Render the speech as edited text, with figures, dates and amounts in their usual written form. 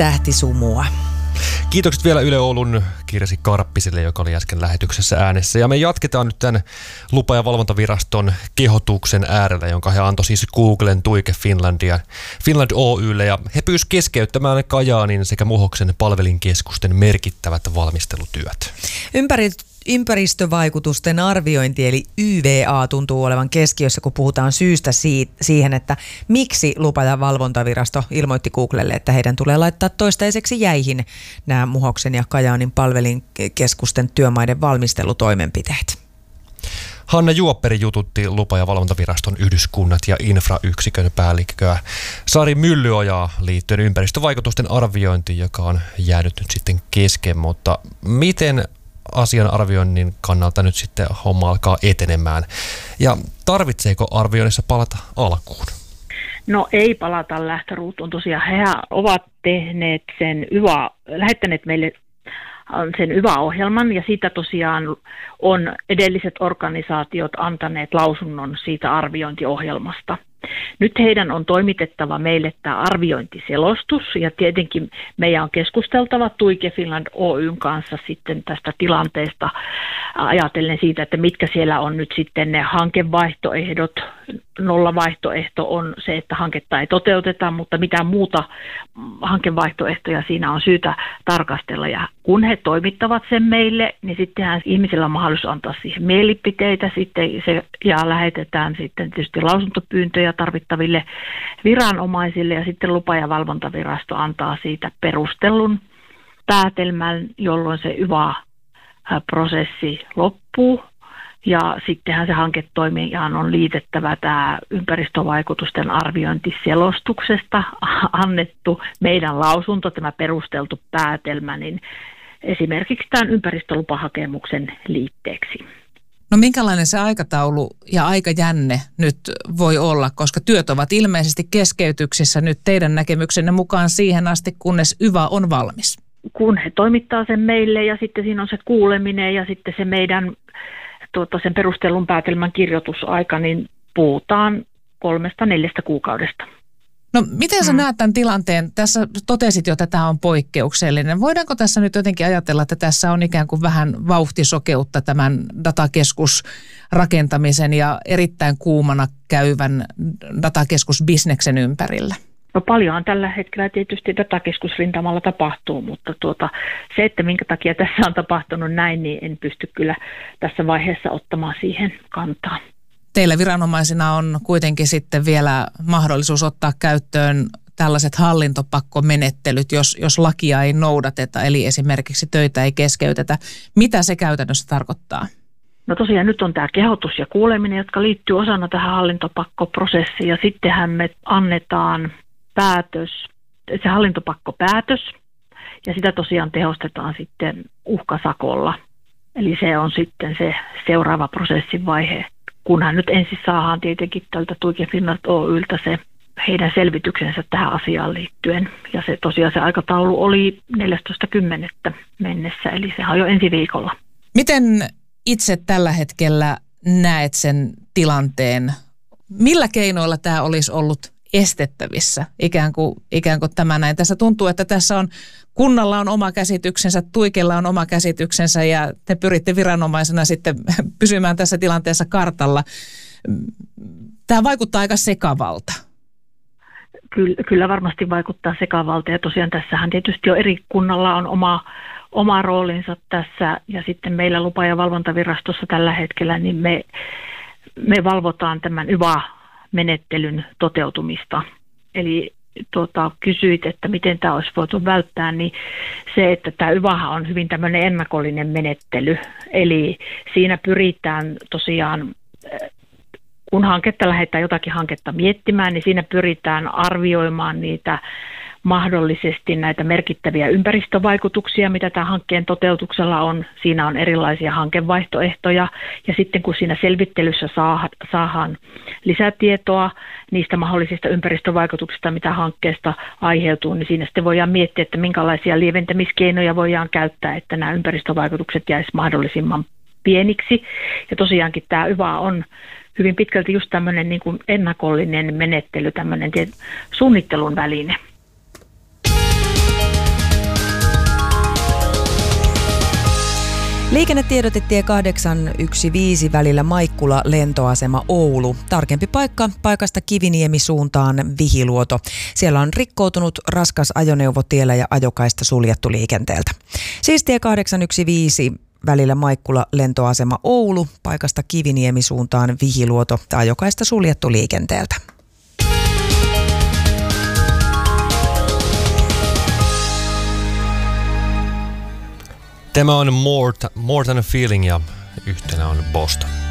tähtisumua. Kiitokset vielä Yle Oulun Kirsi Karppiselle, joka oli äsken lähetyksessä äänessä. Ja me jatketaan nyt tämän lupa- ja valvontaviraston kehotuksen äärellä, jonka he antoi siis Googlen Tuike Finland Oylle. Ja he pyysivät keskeyttämään Kajaanin sekä Muhoksen palvelinkeskusten merkittävät valmistelutyöt. Ympäristövaikutusten arviointi eli YVA tuntuu olevan keskiössä, kun puhutaan syystä siihen, että miksi lupa- ja valvontavirasto ilmoitti Googlelle, että heidän tulee laittaa toistaiseksi jäihin nämä Muhoksen ja Kajaanin palvelinkeskusten työmaiden valmistelutoimenpiteet. Hanna Juopperi jututti lupa- ja valvontaviraston yhdyskunnat ja infrayksikön päällikköä Sari Myllyojaa liittyen ympäristövaikutusten arviointiin, joka on jäänyt nyt sitten kesken, mutta miten asian arvioinnin kannalta nyt sitten homma alkaa etenemään. Ja tarvitseeko arvioinnissa palata alkuun? No ei palata lähtöruutuun. Tosiaan he ovat tehneet lähettäneet meille sen YVA-ohjelman ja siitä tosiaan on edelliset organisaatiot antaneet lausunnon siitä arviointiohjelmasta. Nyt heidän on toimitettava meille tämä arviointiselostus ja tietenkin meidän on keskusteltava Tuike Finland Oyn kanssa sitten tästä tilanteesta ajatellen siitä, että mitkä siellä on nyt sitten ne hankevaihtoehdot. Nollavaihtoehto on se, että hanketta ei toteuteta, mutta mitä muuta hankevaihtoehtoja siinä on syytä tarkastella. Ja kun he toimittavat sen meille, niin sittenhän ihmisillä on mahdollisuus antaa siihen mielipiteitä sitten ja lähetetään sitten tietysti lausuntopyyntöjä tarvittaville viranomaisille ja sitten lupa- ja valvontavirasto antaa siitä perustellun päätelmän, jolloin se YVA-prosessi loppuu. Ja sittenhän se hanketoimijan on liitettävä tämä ympäristövaikutusten arviointiselostuksesta annettu meidän lausunto, tämä perusteltu päätelmä, niin esimerkiksi tämän ympäristölupahakemuksen liitteeksi. No minkälainen se aikataulu ja aikajänne nyt voi olla, koska työt ovat ilmeisesti keskeytyksissä nyt teidän näkemyksenne mukaan siihen asti, kunnes YVA on valmis? Kun he toimittaa sen meille ja sitten siinä on se kuuleminen ja sitten se meidän sen perustellun päätelmän kirjoitusaika, niin puhutaan 3-4 kuukaudesta. No miten sä näet tämän tilanteen? Tässä totesit jo, että tämä on poikkeuksellinen. Voidaanko tässä nyt jotenkin ajatella, että tässä on ikään kuin vähän vauhtisokeutta tämän datakeskusrakentamisen ja erittäin kuumana käyvän datakeskusbisneksen ympärillä? No paljonhan tällä hetkellä tietysti datakeskusrintamalla tapahtuu, mutta se, että minkä takia tässä on tapahtunut näin, niin en pysty kyllä tässä vaiheessa ottamaan siihen kantaa. Teillä viranomaisina on kuitenkin sitten vielä mahdollisuus ottaa käyttöön tällaiset hallintopakkomenettelyt, jos lakia ei noudateta, eli esimerkiksi töitä ei keskeytetä. Mitä se käytännössä tarkoittaa? No tosiaan nyt on tämä kehotus ja kuuleminen, jotka liittyy osana tähän hallintopakkoprosessiin ja sittenhän me annetaan se hallintopakkopäätös ja sitä tosiaan tehostetaan sitten uhkasakolla. Eli se on sitten se seuraava prosessin vaihe, kunhan nyt ensin saadaan tietenkin tältä Tuike Finland Oyltä se heidän selvityksensä tähän asiaan liittyen. Ja se tosiaan se aikataulu oli 14.10. mennessä, eli sehän on jo ensi viikolla. Miten itse tällä hetkellä näet sen tilanteen? Millä keinoilla tämä olisi ollut estettävissä, ikään kuin tämä näin. Tässä tuntuu, että tässä on kunnalla on oma käsityksensä, Tuikella on oma käsityksensä ja te pyritte viranomaisena sitten pysymään tässä tilanteessa kartalla. Tämä vaikuttaa aika sekavalta. Kyllä varmasti vaikuttaa sekavalta ja tosiaan tässähän tietysti jo eri kunnalla on oma roolinsa tässä ja sitten meillä lupa- ja valvontavirastossa tällä hetkellä niin me valvotaan tämän YVA-menettelyn toteutumista. Eli kysyit, että miten tämä olisi voitu välttää, niin se, että tämä YVA on hyvin tämmöinen ennakollinen menettely. Eli siinä pyritään tosiaan, kun lähdetään jotakin hanketta miettimään, niin siinä pyritään arvioimaan niitä mahdollisesti näitä merkittäviä ympäristövaikutuksia, mitä tämän hankkeen toteutuksella on. Siinä on erilaisia hankevaihtoehtoja ja sitten kun siinä selvittelyssä saadaan lisätietoa niistä mahdollisista ympäristövaikutuksista, mitä hankkeesta aiheutuu, niin siinä sitten voidaan miettiä, että minkälaisia lieventämiskeinoja voidaan käyttää, että nämä ympäristövaikutukset jäisivät mahdollisimman pieniksi. Ja tosiaankin tämä YVA on hyvin pitkälti just tämmöinen niin kuin ennakollinen menettely, tämmöinen suunnittelun väline. Liikennetiedote tie 815 välillä Maikkula lentoasema Oulu. Tarkempi paikka paikasta Kiviniemi suuntaan Vihiluoto. Siellä on rikkoutunut raskas ajoneuvo tiellä ja ajokaista suljettu liikenteeltä. Siis tie 815 välillä Maikkula lentoasema Oulu, paikasta Kiviniemi suuntaan Vihiluoto, ajokaista suljettu liikenteeltä. Tämä on More Than a Feeling ja yhtenä on Boston.